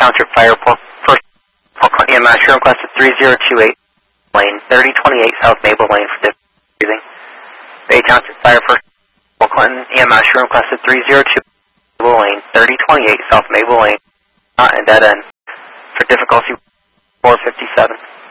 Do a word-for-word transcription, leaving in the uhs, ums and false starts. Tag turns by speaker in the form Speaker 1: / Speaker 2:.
Speaker 1: Township Fire, Port, First Port Clinton E M S, your request is three zero two eight, lane thirty twenty-eight South Maple Lane for difficulty breathing. Bay Township Fire, First Port Clinton E M S, your request is three zero two eight, lane thirty twenty-eight South Maple Lane, not in dead end, for difficulty four fifty-seven.